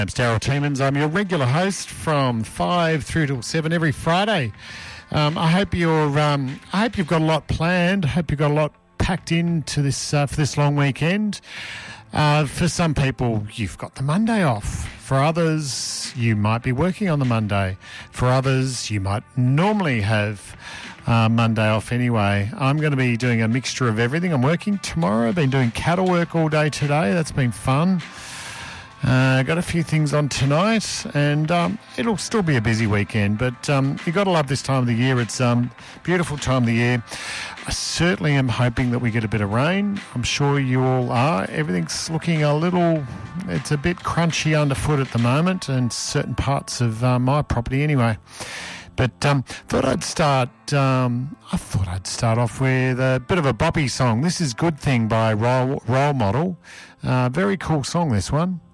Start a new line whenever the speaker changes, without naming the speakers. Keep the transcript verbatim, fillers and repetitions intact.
I'm Daryl Tiemans. I'm your regular host from five through till seven every Friday. Um, I hope you're. Um, I hope you've got a lot planned. I hope you've got a lot packed into this uh, for this long weekend. Uh, for some people, you've got the Monday off. For others, you might be working on the Monday. For others, you might normally have uh, Monday off anyway. I'm going to be doing a mixture of everything. I'm working tomorrow. I've been doing cattle work all day today. That's been fun. Uh, got a few things on tonight, and um, it'll still be a busy weekend, but um, you've got to love this time of the year. It's a um, beautiful time of the year. I certainly am hoping that we get a bit of rain. I'm sure you all are. Everything's looking a little, it's a bit crunchy underfoot at the moment, and certain parts of uh, my property anyway. But um, thought I'd start. Um, I thought I'd start off with a bit of a boppy song. This is "Good Thing" by Role, Role Model. Uh, very cool song, this one.